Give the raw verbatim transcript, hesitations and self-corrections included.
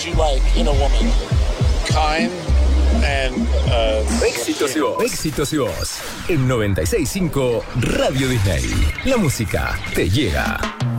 You like in a woman? Kind and uh, Éxitos y voz. Éxitos y voz. En noventa y seis punto cinco Radio Disney. La música te llega.